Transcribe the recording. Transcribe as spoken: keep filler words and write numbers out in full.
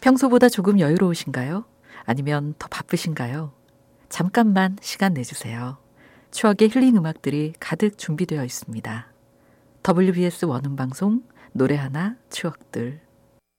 평소보다 조금 여유로우신가요? 아니면 더 바쁘신가요? 잠깐만 시간 내주세요. 추억의 힐링 음악들이 가득 준비되어 있습니다. 더블유비에스 원음방송 노래 하나 추억들.